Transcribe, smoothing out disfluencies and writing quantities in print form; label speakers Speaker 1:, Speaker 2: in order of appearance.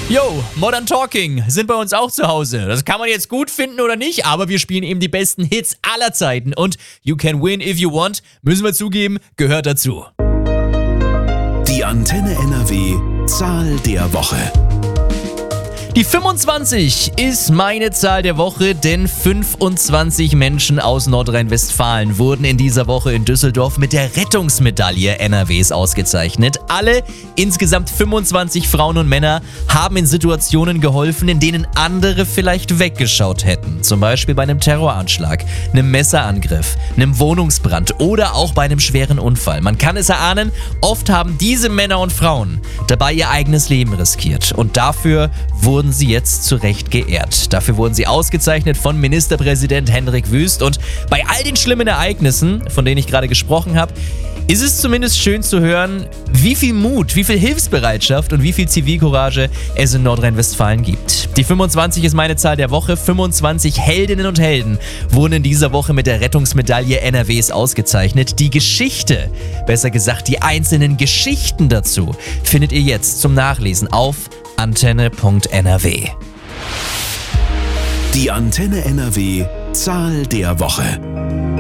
Speaker 1: Yo, Modern Talking sind bei uns auch zu Hause. Das kann man jetzt gut finden oder nicht, aber wir spielen eben die besten Hits aller Zeiten. Und You Can Win If You Want, müssen wir zugeben, gehört dazu.
Speaker 2: Die Antenne NRW Zahl der Woche.
Speaker 1: Die 25 ist meine Zahl der Woche, denn 25 Menschen aus Nordrhein-Westfalen wurden in dieser Woche in Düsseldorf mit der Rettungsmedaille NRWs ausgezeichnet. Alle, insgesamt 25 Frauen und Männer, haben in Situationen geholfen, in denen andere vielleicht weggeschaut hätten. Zum Beispiel bei einem Terroranschlag, einem Messerangriff, einem Wohnungsbrand oder auch bei einem schweren Unfall. Man kann es erahnen, oft haben diese Männer und Frauen dabei ihr eigenes Leben riskiert. Und dafür wurden sie jetzt zu Recht geehrt. Dafür wurden sie ausgezeichnet von Ministerpräsident Hendrik Wüst. Und bei all den schlimmen Ereignissen, von denen ich gerade gesprochen habe, ist es zumindest schön zu hören, wie viel Mut, wie viel Hilfsbereitschaft und wie viel Zivilcourage es in Nordrhein-Westfalen gibt. Die 25 ist meine Zahl der Woche. 25 Heldinnen und Helden wurden in dieser Woche mit der Rettungsmedaille NRWs ausgezeichnet. Die Geschichte, besser gesagt die einzelnen Geschichten dazu, findet ihr jetzt zum Nachlesen auf antenne.nrw.
Speaker 2: Die Antenne NRW Zahl der Woche.